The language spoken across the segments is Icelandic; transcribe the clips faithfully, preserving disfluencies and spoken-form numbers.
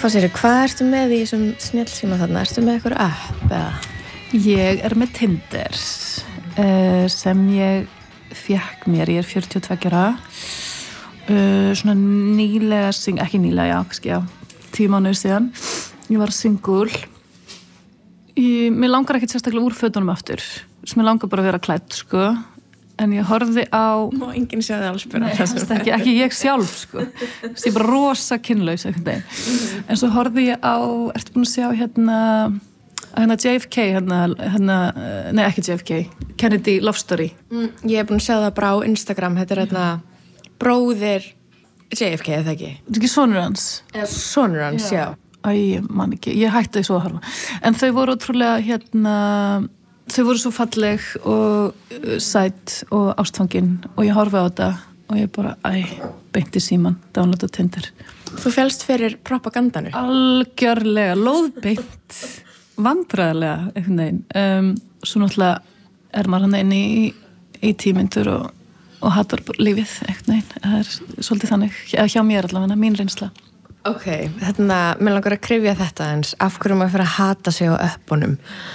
Hvað segirðu, hvað ertu með í þessum snjallsíma þarna? Ertu með eitthvað app eða? Ég er með Tinder uh, sem ég fékk mér, ég er fjörutíu og tveggja ára uh, svona nýlega sing, ekki nýlega, já, kannski, já tíu mánuðir síðan, ég var single ég, mér langar ekkert sérstaklega úr fötunum aftur sem mér langar bara að vera klædd, sko en ég horfði á Má enginn sjá það alls bara Nei, ekki, ekki ég sjálf, sko ég er bara rosa kynlaus mm-hmm. en svo horfði ég á, ertu búin að sjá hérna hérna J F K, hérna, hérna nei ekki J F K, Kennedy Love Story mm, ég er búin að sjá það bara á Instagram þetta er hérna bróðir J F K, eða ekki? Þetta er ekki sonur hans? Sonur hans, já, já. Æ, ég man ekki, ég hætti því svo að horfa en þau voru ótrúlega hérna þau voru svo falleg og uh, sæt og ástfangin og ég horfði á þetta og ég bara, æ, beinti síman downloada Tinder. Þú félst fyrir propagandanur? Algjörlega, lóðbeint vandræðilega, einhvern veginn um, svo náttúrulega er maður hann inn í, í tímyndur og, og hatar lífið, einhvern veginn það er svolítið þannig, eða hjá mér allavega mín reynsla. Ok, hérna, mér langar að kryfja þetta eins af hverju maður fyrir að hata sig á öppunum.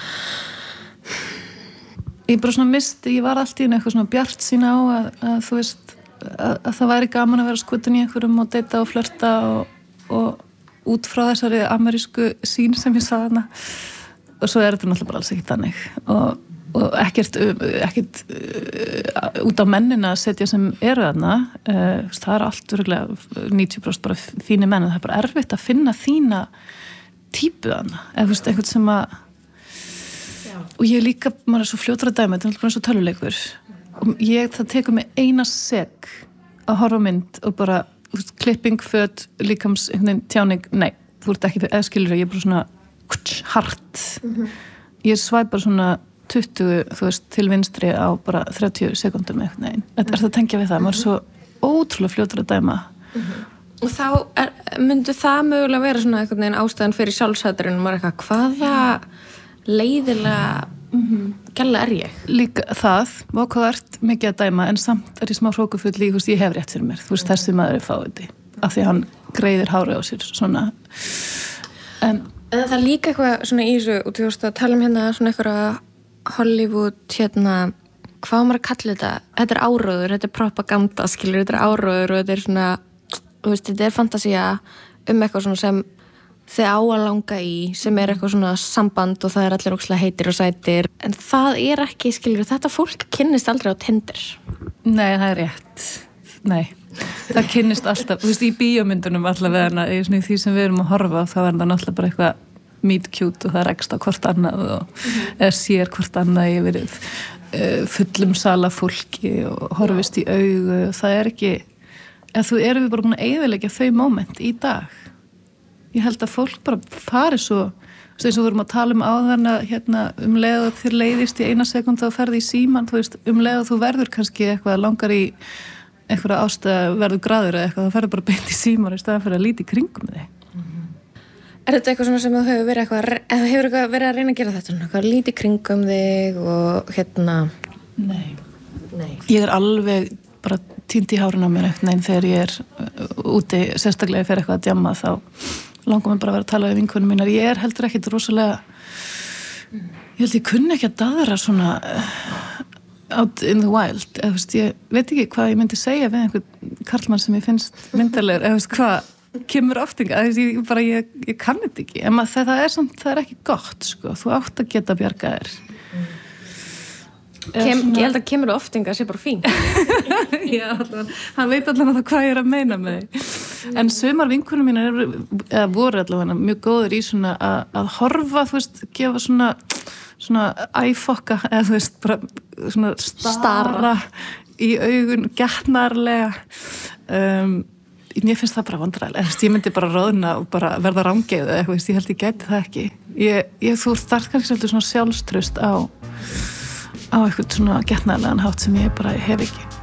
Ég bara svona misti, ég var alltaf í eitthvað svona bjart sína á að, að þú veist að, að það væri gaman að vera skutin í einhverjum og deyta og flörta og, og út frá þessari amerísku sín sem ég sá þarna og svo er þetta náttúrulega bara alls ekki þannig og, og ekkert, ekkert uh, út á mennina að setja sem eru þarna uh, það er allt örugglega níutíu prósent bara fínir menn og það er bara erfitt að finna þína típu þarna eða þú veist, eitthvað sem að og ég líka, maður er svo fljótur að dæma þetta er alltaf bara eins og tölvuleikur og ég, það tekur mig eina sek að horfa mynd og bara veist, klipping, föt, líkams tjáning, nei, þú ert ekki eða skilur ég er bara svona hart mm-hmm. ég svæpar svona tuttugu, þú veist, til vinstri á bara þrjátíu sekúndum eitthvað, nei þetta er það að tengja við það, maður er svo ótrúlega fljótur að dæma mm-hmm. Og þá er, myndi það mögulega vera svona einhvern veginn ástæðan fyrir sjálfsæturinn og maður eitthvað, hvaða leiðilega mm-hmm. gæla er ég? Líka það, og hvað ert mikið að dæma en samt er ég smá hrókufull í, þú veist, ég hef rétt fyrir mér þú veist, þessi maður er fáiði af því að hann greiðir hári á sér, svona en en það er líka eitthvað svona í þessu og þú veist að tala um hérna svona eitthvað Hollywood, hérna hvað maður að kalla þetta, þetta er áróður þetta er propaganda, skilur, þetta er áróður og þetta er svona, þú veist, þetta er fantasía um eitthvað svona sem þið á að langa í sem er eitthvað svona samband og það er allir ókslega heitir og sætir en það er ekki, skilur, þetta fólk kynnist aldrei á Tinder. Nei, það er rétt. Nei, það kynnist alltaf, þú veist, í bíómyndunum allavega í því sem við erum að horfa þá er það náttúrulega bara eitthvað meet cute og það rekst á hvort annað og mm-hmm. eða sér hvort annað yfir uh, fullum sala fólki og horfist í augu og það er ekki, eða þú erum við bara búin að eyðileggja þau moment í dag. Ég held að fólk bara fari svo, þess að við vorum að tala um áðan að hérna, um leið og þér leiðist í eina sekund þá ferði í síman, þú veist, um leið og þú verður kannski eitthvað langar í eitthvað ástæða verður graður eða eitthvað, þá ferður bara beint í síman í staðan fyrir að líti kringum þig. Mm-hmm. Er þetta eitthvað svona sem þú hefur verið eitthvað, eða hefur eitthvað verið að reyna að gera þetta svona, eitthvað líti kringum þig og hérna? Nei. Nei. Ég er alveg bara týnd í hárinu á mér eitthvað, nein, þegar ég er úti, sérstaklega fyrir eitthvað að djamma þá langar mér bara að vera að tala við vinkonum mínar. Ég er heldur ekkit rosalega, ég held ég kunni ekki að daðra svona out in the wild. Eða, veist, ég veit ekki hvað ég myndi segja við einhvern karlmann sem ég finnst myndarlegur. Eða, veist, hvað kemur oftinga. Ég, bara, ég, ég kann þetta ekki. En maður, það, er samt, það er ekki gott. Sko. Þú átt að geta bjarga þér. Kem, svona... Ég held að kemur oftinga sé bara fín. Já, allan, hann veit allan að það hvað ég er að meina með þig. En sumar vinkunum mínar eru, eða voru allavega mjög góður í svona að, að horfa, þú veist, gefa svona svona æfokka, eða þú veist, bara svona stara í augun, getnarlega. Um, mér finnst það bara vandræðilega. Ég myndi bara róðna og bara verða rangeið eða eitthvað, ég held ég gæti það ekki. Ég, ég þú þarf kannski svolítið svona sjálfstraust á á eitthvað svona getnarlegan hátt sem ég bara hef ekki.